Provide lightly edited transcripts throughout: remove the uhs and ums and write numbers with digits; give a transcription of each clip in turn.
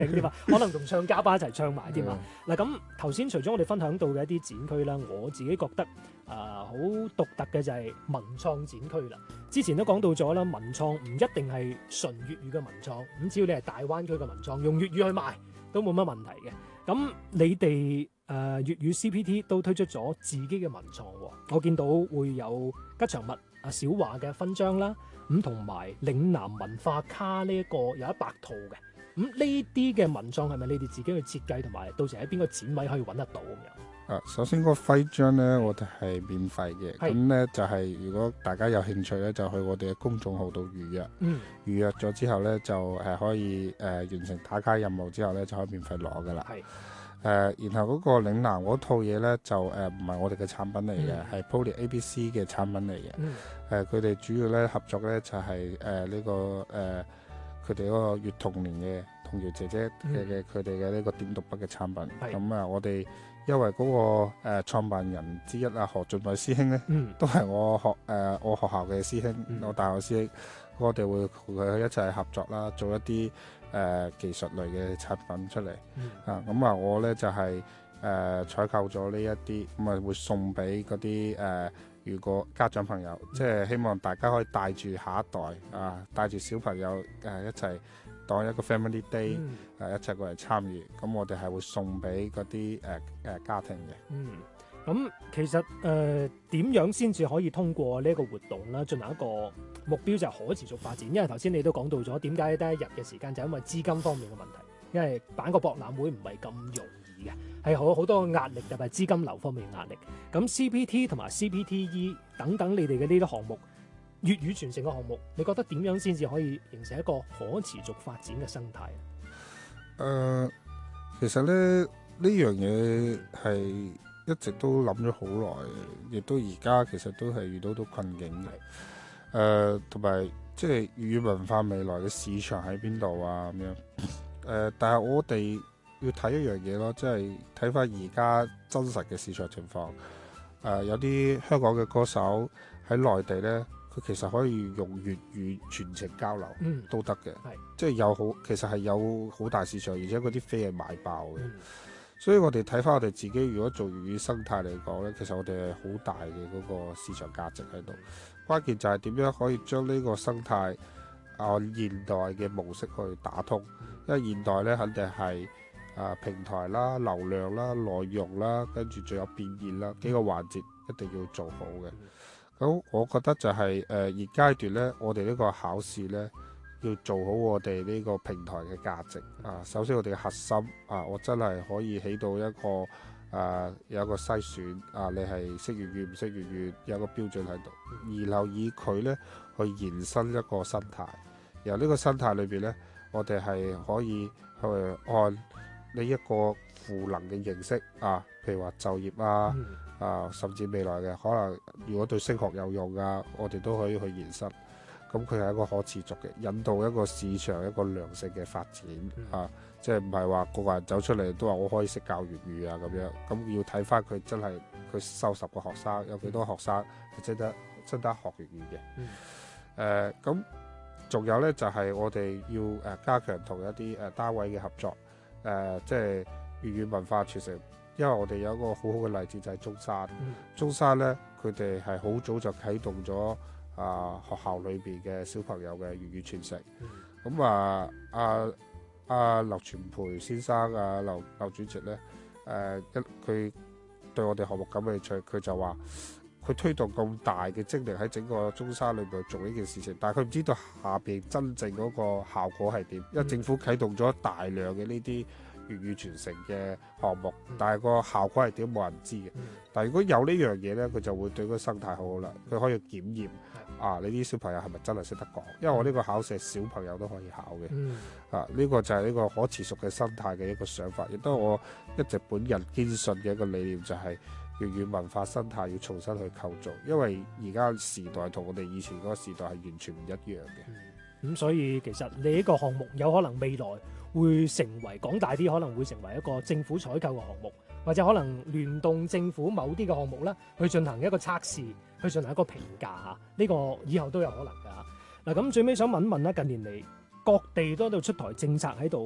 啲嘛，可能同唱家班一齊唱埋添啊！嗱咁頭先除咗我哋分享到嘅一啲展區啦，我自己覺得好獨特嘅就係文創展區啦。之前都講到咗啦，文創唔一定係純粵語嘅文創，咁只要你係大灣區嘅文創，用粵語去賣都冇乜問題嘅。咁你哋粵語 CPT 都推出咗自己嘅文創喎，我見到會有吉祥物小華嘅勳章啦，咁同埋嶺南文化卡呢一個有100套嘅。咁呢啲嘅文創係咪你哋自己去設計，同埋到時喺邊個展位可以揾得到咁樣？ 首先個徽章咧，我哋係免費嘅。咁咧就係如果大家有興趣咧，就去我哋嘅公眾號度預約。預約咗之後咧，就可以完成打卡任務之後咧，就可以免費攞噶啦。然後嗰個嶺南嗰套嘢咧，就唔係我哋嘅產品嚟嘅，係 Poly ABC 嘅產品嚟嘅。佢哋主要咧合作咧就係呢個佢哋嗰個粵童年嘅童謠姐姐嘅佢哋嘅呢個點讀筆嘅產品。咁我哋因為嗰個創辦人之一何俊偉師兄咧，都係我學校嘅師兄，我大學師兄，我哋會同佢一齊合作啦，做一啲技術類嘅產品出嚟。咁我咧就係採購咗呢一啲，咁會送俾嗰啲如果家長朋友，即係希望大家可以帶住下一代帶住小朋友一齊當一個 family day，一齊過嚟參與。咁我哋係會送俾嗰啲家庭嘅。 咁其實點樣先至可以通過呢一個活動啦，進行一個目標就係可持續發展？因為頭先你都講到咗，點解得1日嘅時間，就因為資金方面嘅問題。因為辦個博覽會唔係咁容易嘅，係好多壓力，特別係資金流方面嘅壓力。咁 CPT 同埋 CPTE 等等，你哋嘅呢啲項目，粵語傳承嘅項目，你覺得點樣先至可以形成一個可持續發展嘅生態？ 其實咧呢樣嘢係一直都諗咗好耐，亦都而家其實都係遇到困境嘅。同埋即係粵語文化未來嘅市場喺邊度啊？咁樣。但係我哋要睇一樣嘢咯，即係睇翻而家真實嘅市場情況。有啲香港嘅歌手喺內地呢，佢其實可以用粵語全程交流，都得嘅。即係其實係有好大市場，而且嗰啲飛係賣爆嘅。所以我哋睇翻我哋自己，如果做粵語生態嚟講呢，其實我哋係好大嘅嗰個市場價值喺度。關鍵就係點樣可以將呢個生態按現代嘅模式去打通。因為現代咧肯定係平台啦、流量啦、內容啦，跟住仲有變現啦，幾個環節一定要做好嘅。咁我覺得就係現階段咧，我哋呢個考試咧要做好我哋呢個平台嘅價值首先我哋嘅核心我真係可以起到一個有一個篩選你係識粵語唔識粵語，有個標準喺度，然後以佢咧去延伸一個生態，由呢個生態裏邊咧。我哋係可以去按呢一個賦能嘅形式譬如話就業甚至未來嘅可能，如果對升學有用我哋都可以去延伸。咁佢係一個可持續嘅引導一個市場一個良性嘅發展即係唔係話個個人走出嚟都話我可以識教粵語咁樣。咁要睇翻佢真係佢收10個學生，有幾多學生係真得學粵語嘅。咁仲有咧就係我哋要加強同一啲單位嘅合作，即係粵語文化傳承。因為我哋有一個好好嘅例子就係中山，中山咧佢哋係好早就啟動咗學校裏邊嘅小朋友嘅粵語傳承。咁劉傳培先生劉主席咧佢對我哋項目感興趣，佢就話。佢推動咁大嘅精力喺整個中山裏面做呢件事情，但係佢唔知道下邊真正嗰個效果係點，因為政府啟動咗大量嘅呢啲粵語傳承嘅項目，但係個效果係點冇人知嘅。但係如果有呢樣嘢呢，佢就會對個生態好好啦，佢可以檢驗你啲小朋友係咪真係識得講，因為我呢個考試係小朋友都可以考嘅。呢個就係呢個可持續嘅生態嘅一個想法，亦都係我一直本人堅信嘅一個理念，就係粵語文化生態要重新去構造，因為而家時代同我哋以前嗰個時代係完全唔一樣嘅。 咁所以其實你呢個項目有可能未來會成為講大啲，可能會成為一個政府採購嘅項目，或者可能聯動政府某啲嘅項目啦，去進行一個測試，去進行一個評價嚇。呢個以後都有可能㗎。嗱，咁最尾想問一問啦，近年嚟各地都喺度出台政策喺度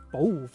保護